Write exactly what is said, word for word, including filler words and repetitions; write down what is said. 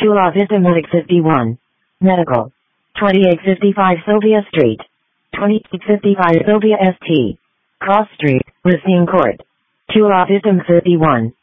Chula Vista Music fifty-one. Medical. twenty-eight fifty-five Sylvia Street. twenty-eight fifty-five Sylvia S T. Cross Street, Racine Court. Chula Vista fifty-one.